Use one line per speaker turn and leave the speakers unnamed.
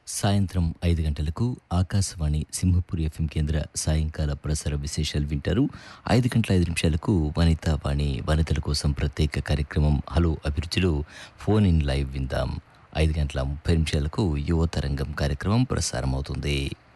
సాయంత్రం 5 గంటలకు ఆకాశవాణి సింహపురి ఎఫ్ఎం కేంద్ర సాయంకాల ప్రసార విశేషాలు వింటారు. 5 గంటల 5 నిమిషాలకు వనితా వాణి వనితల కోసం ప్రత్యేక కార్యక్రమం హలో అభిరుచిలో ఫోన్ ఇన్ లైవ్ విందాం. 5 గంటల 30 నిమిషాలకు యువతరంగం కార్యక్రమం ప్రసారం అవుతుంది.